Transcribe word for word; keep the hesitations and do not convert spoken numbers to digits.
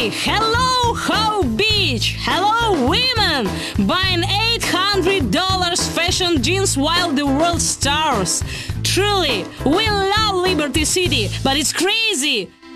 City! Hello, How Beach! Hello, women! Buying eight hundred dollars fashion jeans while the world starves! Truly, we love Liberty City, but it's crazy!